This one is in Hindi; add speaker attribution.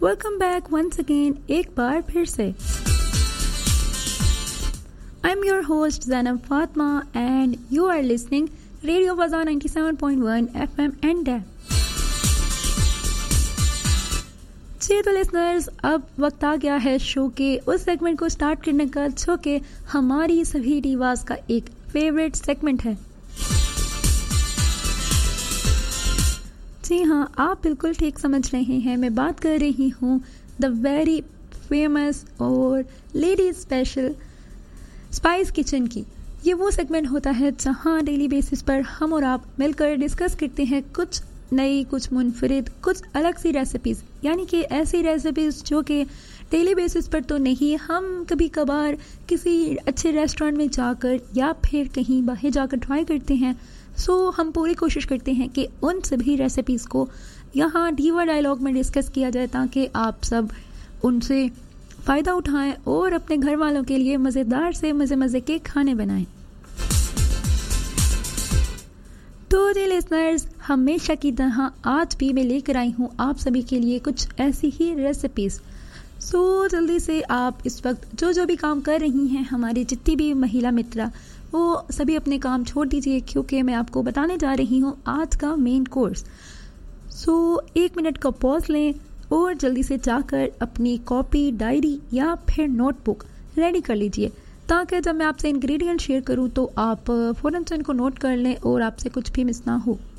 Speaker 1: वेलकम बैक वंस अगेन, एक बार फिर से। I am your host Zainab Fatima and you are listening radio फज़ा 97.1 FM and जी तो लिसनर्स, अब वक्त आ गया है शो के उस सेगमेंट को स्टार्ट करने का जो कि हमारी सभी डिवास का एक फेवरेट सेगमेंट है। जी हाँ, आप बिल्कुल ठीक समझ रहे हैं, मैं बात कर रही हूँ द वेरी फेमस और लेडीज स्पेशल स्पाइस किचन की। ये वो सेगमेंट होता है जहाँ डेली बेसिस पर हम और आप मिलकर डिस्कस करते हैं कुछ नई, कुछ मुनफरिद, कुछ अलग सी रेसिपीज़, यानी कि ऐसी रेसिपीज़ जो कि डेली बेसिस पर तो नहीं, हम कभी कभार किसी अच्छे रेस्टोरेंट में जाकर या फिर कहीं बाहर जाकर ट्राई करते हैं। सो हम पूरी कोशिश करते हैं कि उन सभी रेसिपीज़ को यहाँ डीवा डायलॉग में डिस्कस किया जाए ताकि आप सब उनसे फ़ायदा उठाएं और अपने घर वालों के लिए मज़ेदार से मज़े के खाने बनाएं। तो जी लिसनर्स, हमेशा की तरह आज भी मैं लेकर आई हूँ आप सभी के लिए कुछ ऐसी ही रेसिपीज़। सो जल्दी से आप इस वक्त जो भी काम कर रही हैं, हमारी जितनी भी महिला मित्रा, वो सभी अपने काम छोड़ दीजिए क्योंकि मैं आपको बताने जा रही हूँ आज का मेन कोर्स। सो 1 मिनट का पॉज लें और जल्दी से जाकर अपनी कॉपी, डायरी या फिर नोटबुक रेडी कर लीजिए ताकि जब मैं आपसे इंग्रेडिएंट शेयर करूँ तो आप फ़ौरन से इनको नोट कर लें और आपसे कुछ भी मिस ना हो।